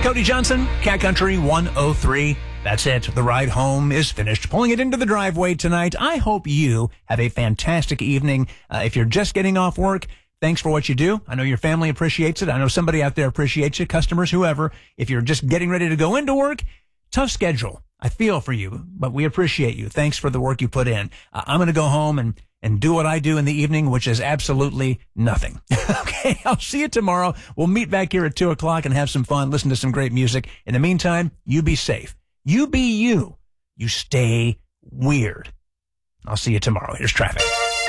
Cody Johnson, Cat Country 103. That's it. The ride home is finished. Pulling it into the driveway tonight. I hope you have a fantastic evening. If you're just getting off work, thanks for what you do. I know your family appreciates it. I know somebody out there appreciates it, customers, whoever. If you're just getting ready to go into work, tough schedule. I feel for you, but we appreciate you. Thanks for the work you put in. I'm going to go home and do what I do in the evening, which is absolutely nothing. Okay, I'll see you tomorrow. We'll meet back here at 2 o'clock and have some fun, listen to some great music. In the meantime, you be safe. You be you. You stay weird. I'll see you tomorrow. Here's traffic.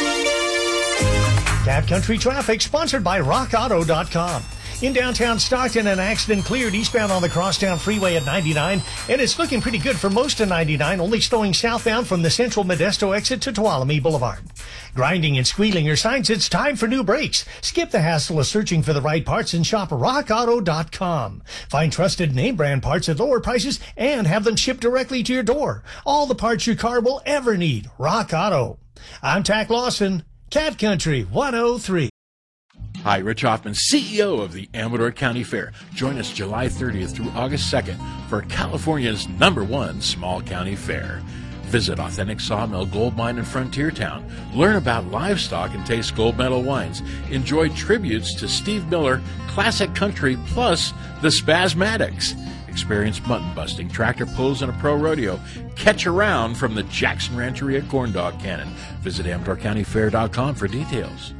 Cat Country Traffic, sponsored by RockAuto.com. In downtown Stockton, an accident cleared eastbound on the Crosstown Freeway at 99, and it's looking pretty good for most of 99, only slowing southbound from the Central Modesto exit to Tuolumne Boulevard. Grinding and squealing your signs, it's time for new brakes. Skip the hassle of searching for the right parts and shop RockAuto.com. Find trusted name brand parts at lower prices and have them shipped directly to your door. All the parts your car will ever need. Rock Auto. I'm Tack Lawson, Cat Country 103. Hi, Rich Hoffman, CEO of the Amador County Fair. Join us July 30th through August 2nd for California's #1 small county fair. Visit Authentic Sawmill Gold Mine in Frontier Town. Learn about livestock and taste gold medal wines. Enjoy tributes to Steve Miller, classic country, plus the Spasmatics. Experience mutton busting, tractor pulls, and a pro rodeo. Catch a round from the Jackson Rancheria Corn Dog Cannon. Visit AmadorCountyFair.com for details.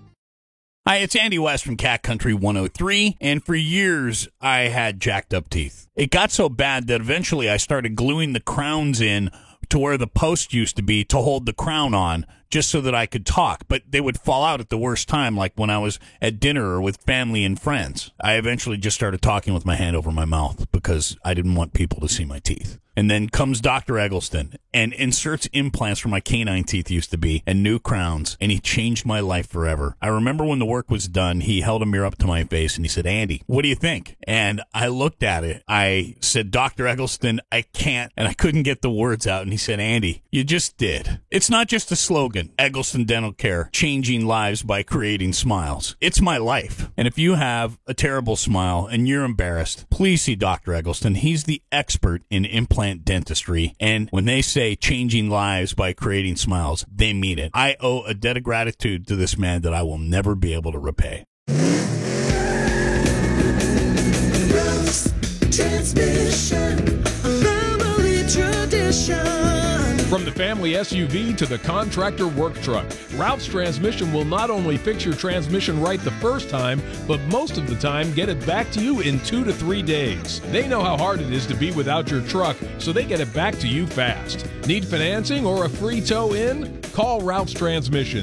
Hi, it's Andy West from Cat Country 103, and for years I had jacked up teeth. It got so bad that eventually I started gluing the crowns in to where the post used to be to hold the crown on, just so that I could talk, but they would fall out at the worst time, like when I was at dinner or with family and friends. I eventually just started talking with my hand over my mouth because I didn't want people to see my teeth. And then comes Dr. Eggleston and inserts implants where my canine teeth used to be and new crowns, and he changed my life forever. I remember when the work was done, he held a mirror up to my face and he said, "Andy, what do you think?" And I looked at it. I said, "Dr. Eggleston, I can't," and I couldn't get the words out. And he said, "Andy, you just did." It's not just a slogan, Eggleston Dental Care, changing lives by creating smiles. It's my life. And if you have a terrible smile and you're embarrassed, please see Dr. Eggleston. He's the expert in implant dentistry, and when they say changing lives by creating smiles, they mean it. I owe a debt of gratitude to this man that I will never be able to repay. Roots Transmission, a family tradition. From the family SUV to the contractor work truck, Ralph's Transmission will not only fix your transmission right the first time, but most of the time get it back to you in 2 to 3 days. They know how hard it is to be without your truck, so they get it back to you fast. Need financing or a free tow in? Call Ralph's Transmission,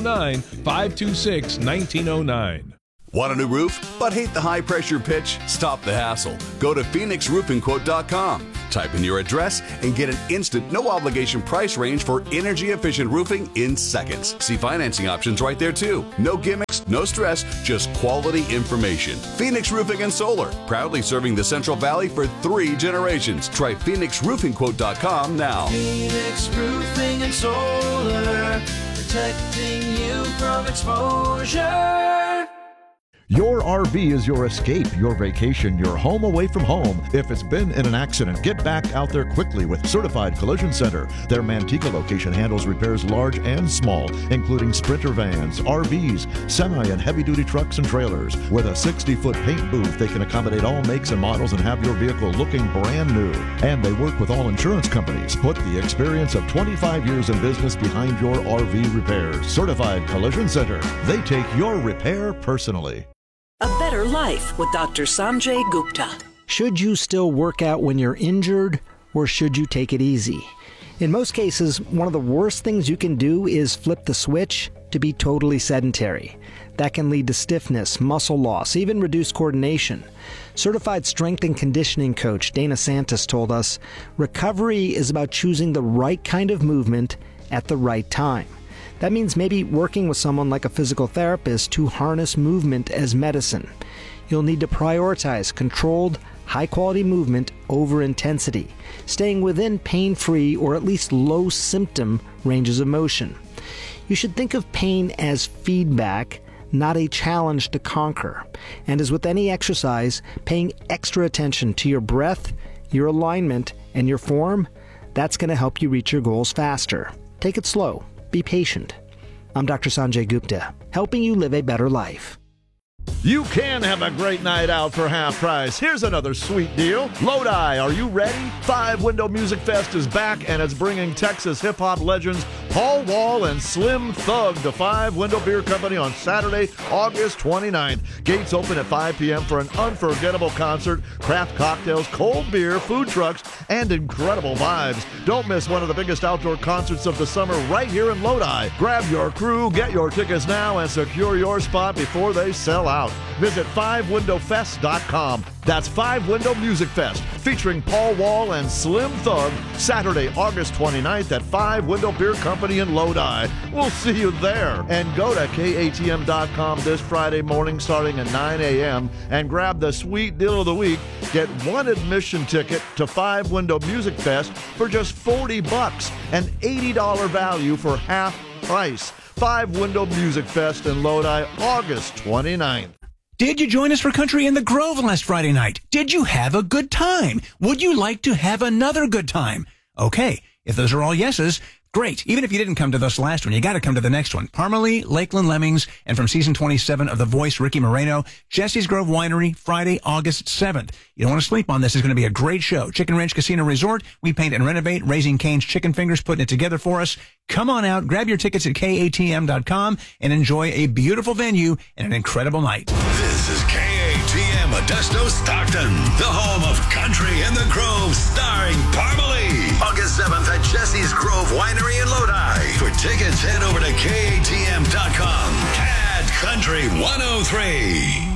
209-526-1909. Want a new roof, but hate the high-pressure pitch? Stop the hassle. Go to PhoenixRoofingQuote.com. Type in your address and get an instant, no-obligation price range for energy-efficient roofing in seconds. See financing options right there, too. No gimmicks, no stress, just quality information. Phoenix Roofing and Solar, proudly serving the Central Valley for 3 generations. Try PhoenixRoofingQuote.com now. Phoenix Roofing and Solar, protecting you from exposure. Your RV is your escape, your vacation, your home away from home. If it's been in an accident, get back out there quickly with Certified Collision Center. Their Manteca location handles repairs large and small, including Sprinter vans, RVs, semi and heavy-duty trucks and trailers. With a 60-foot paint booth, they can accommodate all makes and models and have your vehicle looking brand new. And they work with all insurance companies. Put the experience of 25 years in business behind your RV repairs. Certified Collision Center. They take your repair personally. A better life with Dr. Sanjay Gupta. Should you still work out when you're injured, or should you take it easy? In most cases, one of the worst things you can do is flip the switch to be totally sedentary. That can lead to stiffness, muscle loss, even reduced coordination. Certified strength and conditioning coach Dana Santos told us, recovery is about choosing the right kind of movement at the right time. That means maybe working with someone like a physical therapist to harness movement as medicine. You'll need to prioritize controlled, high-quality movement over intensity, staying within pain-free or at least low-symptom ranges of motion. You should think of pain as feedback, not a challenge to conquer. And as with any exercise, paying extra attention to your breath, your alignment, and your form, that's going to help you reach your goals faster. Take it slow. Be patient. I'm Dr. Sanjay Gupta, helping you live a better life. You can have a great night out for half price. Here's another sweet deal. Lodi, are you ready? 5 Window Music Fest is back, and it's bringing Texas hip-hop legends Paul Wall and Slim Thug to 5 Window Beer Company on Saturday, August 29th. Gates open at 5 p.m. for an unforgettable concert, craft cocktails, cold beer, food trucks, and incredible vibes. Don't miss one of the biggest outdoor concerts of the summer right here in Lodi. Grab your crew, get your tickets now, and secure your spot before they sell out. Visit 5windowfest.com. That's 5 Window Music Fest, featuring Paul Wall and Slim Thug, Saturday, August 29th at 5 Window Beer Company in Lodi. We'll see you there. And go to KATM.com this Friday morning starting at 9 a.m. and grab the sweet deal of the week. Get one admission ticket to 5 Window Music Fest for just $40, an $80 value for half price. 5 Window Music Fest in Lodi, August 29th. Did you join us for Country in the Grove last Friday night? Did you have a good time? Would you like to have another good time? Okay, if those are all yeses, great. Even if you didn't come to this last one, you got to come to the next one. Parmalee, Lakeland Lemmings, and from season 27 of The Voice, Ricky Moreno, Jesse's Grove Winery, Friday, August 7th. You don't want to sleep on this. It's going to be a great show. Chicken Ranch Casino Resort, we paint and renovate, Raising Cane's Chicken Fingers, putting it together for us. Come on out, grab your tickets at KATM.com, and enjoy a beautiful venue and an incredible night. This is KATM Modesto Stockton, the home of Country in the Grove, starring Parmalee. August 7th at Jesse's Grove Winery in Lodi. For tickets, head over to KATM.com. Cat Country 103.